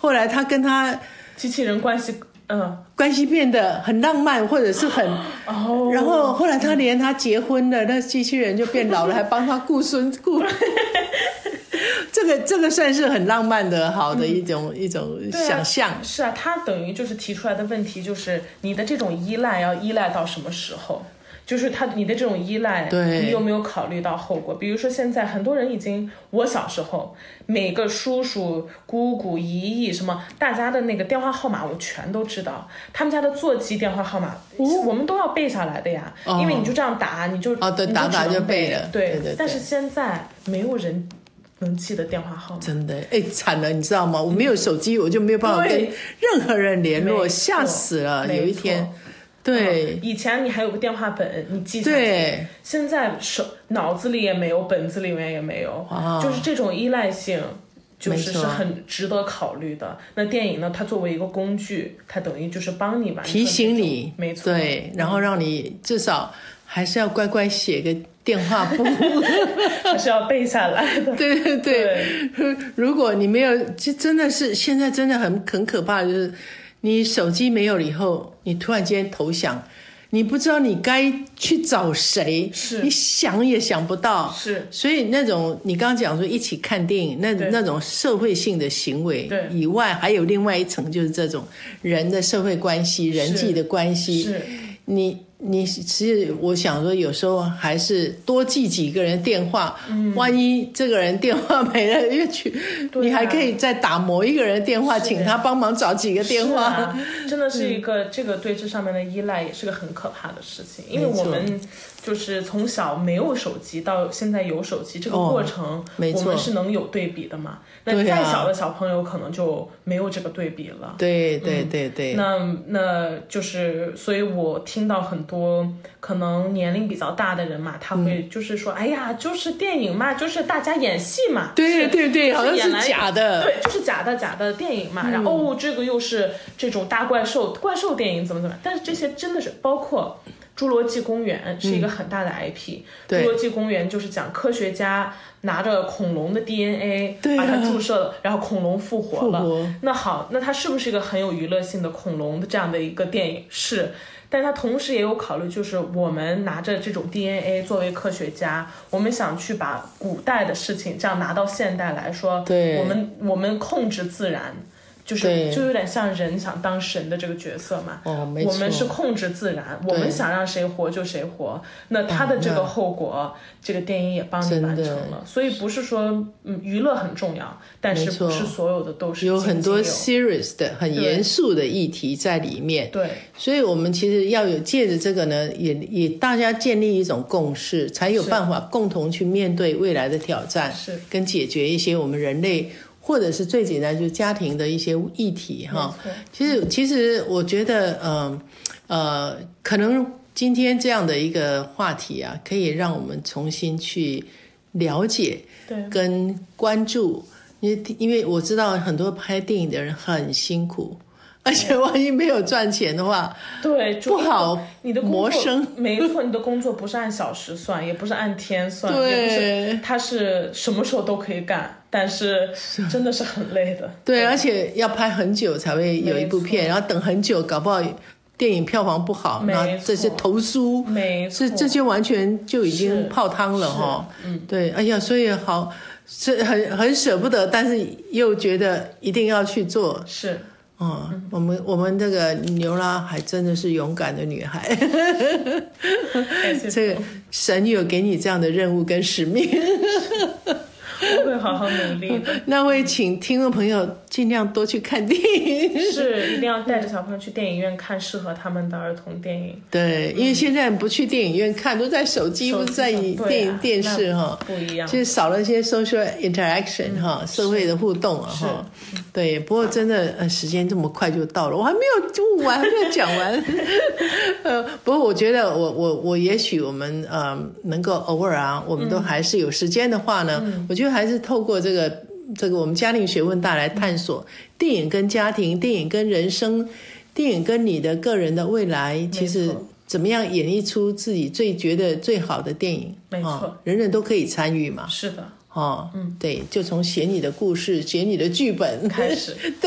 后来他跟他机器人关系变得很浪漫，或者是很然后后来他结婚了，那机器人就变老了，还帮他顾孙顾。这个算是很浪漫的好的一种想象。 是啊，他等于就是提出来的问题就是你的这种依赖要依赖到什么时候，就是你的这种依赖，你有没有考虑到后果？比如说现在很多人我小时候每个叔叔姑姑姨姨什么大家的那个电话号码我全都知道，他们家的座机电话号码我们都要背下来的呀，因为你就这样打你就对，打就背了。对， 但是现在没有人能记得电话号码， 真的惨了，你知道吗？我没有手机，我就没有办法跟任何人联络，吓死了。有一天，对， 以前你还有个电话本，你记下来。对，现在脑子里也没有，本子里面也没有，就是这种依赖性，是很值得考虑的。那电影呢？它作为一个工具，它等于就是帮你完成， 提醒你， 没错， 对，然后让你至少还是要乖乖写个电话簿， 还是要背下来的。 对，如果你没有，真的是现在真的很可怕，就是你手机没有了以后，你突然间投降，你不知道你该去找谁，你想也想不到。 是， 所以那种你刚刚讲说一起看电影那种社会性的行为以外，还有另外一层，就是这种人的社会关系、人际的关系。 是， 你其实我想说，有时候还是多记几个人电话，万一这个人电话没了，你还可以再打某一个人电话，请他帮忙找几个电话。 真的是一个这个对这上面的依赖，也是个很可怕的事情。因为我们就是从小没有手机到现在有手机，这个过程我们是能有对比的嘛？那再小的小朋友可能就没有这个对比了。 对。 那就是所以我听到很多可能年龄比较大的人嘛，他会就是说哎呀，就是电影嘛，就是大家演戏嘛。 对，好像是假的。 对，就是假的电影嘛。然后这个又是这种大怪兽电影怎么样，但是这些真的是包括侏罗纪公园是一个很大的 IP，侏罗纪公园就是讲科学家拿着恐龙的 DNA 把它注射了，然后恐龙复活了。那好，那它是不是一个很有娱乐性的恐龙的这样的一个电影？是，但它同时也有考虑，就是我们拿着这种 DNA 作为科学家，我们想去把古代的事情这样拿到现代来说，我们控制自然。就有点像人想当神的这个角色嘛。 没错， 我们是控制自然，我们想让谁活就谁活。那他的这个后果，这个电影也帮你完成了。所以不是说娱乐很重要，但是不是所有的都是有很多 serious 的很严肃的议题在里面。 对， 所以我们其实要有借着这个呢，也大家建立一种共识，才有办法共同去面对未来的挑战，跟解决一些我们人类。或者是最简单就是家庭的一些议题哈。其实我觉得可能今天这样的一个话题啊，可以让我们重新去了解跟关注，因为我知道很多拍电影的人很辛苦，而且万一没有赚钱的话，不好谋生。 没错，你的工作不是按小时算，也不是按天算，也不是，它是什么时候都可以干。但是真的是很累的。 对，而且要拍很久才会有一部片，然后等很久，搞不好电影票房不好，然后这些投诉，这些完全就已经泡汤了哈。对，哎呀，所以好是很舍不得，但是又觉得一定要去做。 是。 我们这个牛拉还真的是勇敢的女孩。这个神有给你这样的任务跟使命。 我会好好努力的。 那会请听众朋友尽量多去看电影， 是一定要带着小朋友去电影院看适合他们的儿童电影。 对，因为现在不去电影院看，都在手机或者在电视哈， 不一样， 就是少了一些 social interaction 哈，社会的互动啊哈。对，不过真的时间这么快就到了，我还没有讲完。不过我觉得我也许我们能够偶尔啊，我们都还是有时间的话呢，我觉得还是透过这个我们家庭学问大来探索电影跟家庭，电影跟人生，电影跟你的个人的未来，其实怎么样演绎出自己觉得最好的电影。 没错， 人人都可以参与嘛。 是的。 对，就从写你的故事，写你的剧本开始。